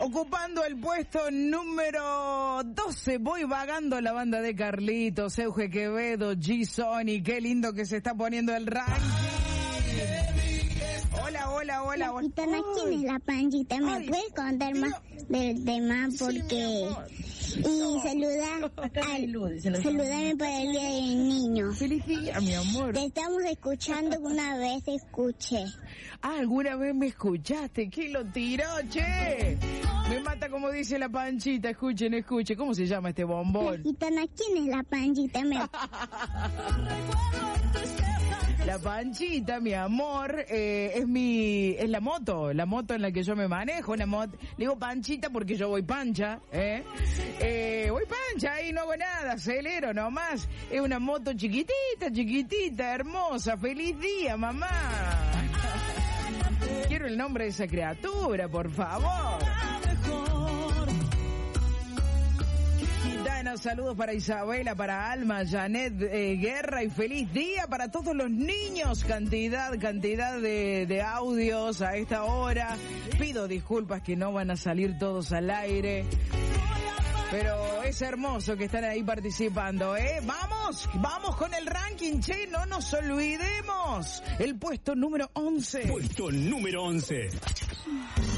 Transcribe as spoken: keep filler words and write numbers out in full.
Ocupando el puesto número doce, voy vagando la banda de Carlitos, Euge Quevedo, G-Sony, qué lindo que se está poniendo el ranking. Hola, hola, hola, hola. Gitana, ¿quién es la Panchita? ¿Me Ay, puedes contar digo, más del tema? Porque... Sí, y saluda al, saludame para el día del niño. feliz día, mi amor. Te estamos escuchando, una vez escuché. Ah, alguna vez me escuchaste, ¿quién lo tiró, che? Me mata como dice la Panchita, escuchen, escuchen. ¿Cómo se llama este La bombón? Gitana, ¿quién es la Panchita? Me... La Panchita, mi amor, eh, es mi, es la moto, la moto en la que yo me manejo, la moto, le digo Panchita porque yo voy pancha, eh, eh, voy pancha y no hago nada, acelero nomás, es una moto chiquitita, chiquitita, hermosa, feliz día, mamá. Quiero el nombre de esa criatura, por favor. Saludos para Isabela, para Alma, Janet eh, Guerra y feliz día para todos los niños. Cantidad, cantidad de, de audios a esta hora. Pido disculpas que no van a salir todos al aire. Pero es hermoso que están ahí participando, ¿eh? ¡Vamos! ¡Vamos con el ranking, che! ¡No nos olvidemos! El puesto número once. Puesto número once.